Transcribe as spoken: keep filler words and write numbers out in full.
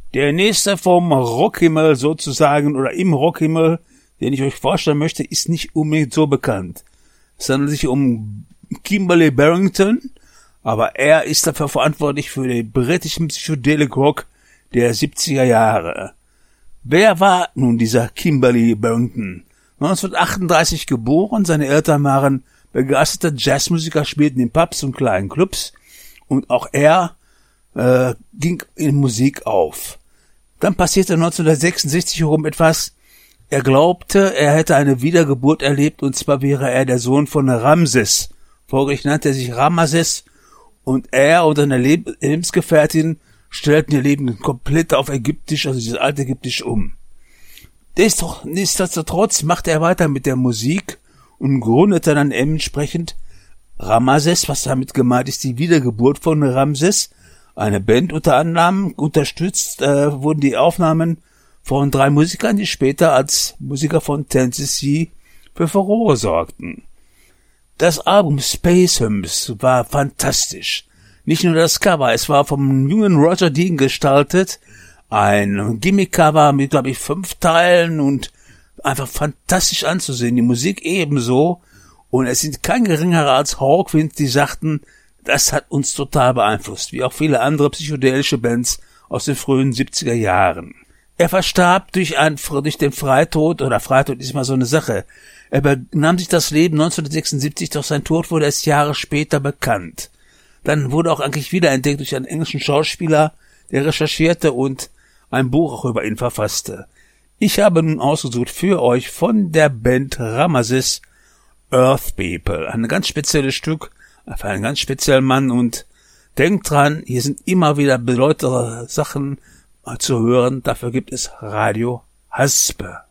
Der nächste vom Rockhimmel sozusagen oder im Rockhimmel, den ich euch vorstellen möchte, ist nicht unbedingt so bekannt. Es handelt sich um Kimberly Barrington, aber er ist dafür verantwortlich für den britischen Psychedelic Rock der siebziger Jahre. Wer war nun dieser Kimberly Barrington? neunzehnhundertachtunddreißig geboren, seine Eltern waren begeisterte Jazzmusiker, spielten in Pubs und kleinen Clubs und auch er äh, ging in Musik auf. Dann passierte neunzehnhundertsechsundsechzig herum etwas. Er glaubte, er hätte eine Wiedergeburt erlebt, und zwar wäre er der Sohn von Ramses. Folglich nannte er sich Ramses, und er und seine Leb- Lebensgefährtin stellten ihr Leben komplett auf Ägyptisch, also dieses alte Ägyptisch, um. Nichtsdestotrotz machte er weiter mit der Musik und gründete dann entsprechend Ramses, was damit gemeint ist, die Wiedergeburt von Ramses, eine Band unter anderem. Unterstützt äh, wurden die Aufnahmen von drei Musikern, die später als Musiker von Tennessee für Furore sorgten. Das Album Space Hymns war fantastisch. Nicht nur das Cover, es war vom jungen Roger Dean gestaltet, ein Gimmick-Cover mit, glaube ich, fünf Teilen und einfach fantastisch anzusehen. Die Musik ebenso. Und es sind kein geringerer als Hawkwind, die sagten, das hat uns total beeinflusst, wie auch viele andere psychedelische Bands aus den frühen siebziger Jahren. Er verstarb durch, ein, durch den Freitod, oder Freitod ist mal so eine Sache. Er nahm sich das Leben neunzehnhundertsechsundsiebzig, doch sein Tod wurde erst Jahre später bekannt. Dann wurde auch eigentlich wiederentdeckt durch einen englischen Schauspieler, der recherchierte und ein Buch auch über ihn verfasste. Ich habe nun ausgesucht für euch von der Band Ramses Earth People. Ein ganz spezielles Stück, für einen ganz speziellen Mann, und denkt dran, hier sind immer wieder beleuchtete Sachen zu hören. Dafür gibt es Radio Haspe.